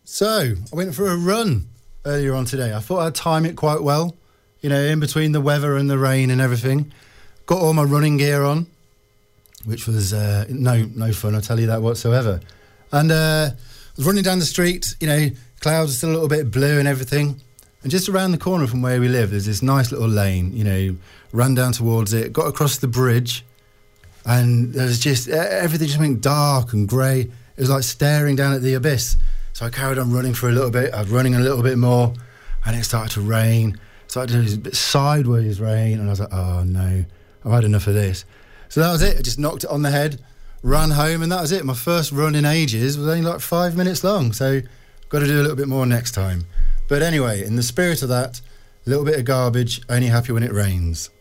So, I went for a run earlier on today. I thought I'd time it quite well, you know, in between the weather and the rain and everything. Got all my running gear on, which was no fun, I'll tell you that whatsoever. And I was running down the street, you know, clouds are still a little bit blue and everything. And just around the corner from where we live, there's this nice little lane, you know, ran down towards it, got across the bridge, and there was just, everything just went dark and grey. It was like staring down at the abyss. So I carried on running for a little bit. I was running a little bit more, and it started to rain. It started to do a bit sideways rain, and I was like, oh no, I've had enough of this. So that was it. I just knocked it on the head, ran home, and that was it. My first run in ages was only like 5 minutes long, so got to do a little bit more next time. But anyway, in the spirit of that, a little bit of garbage, only happy when it rains.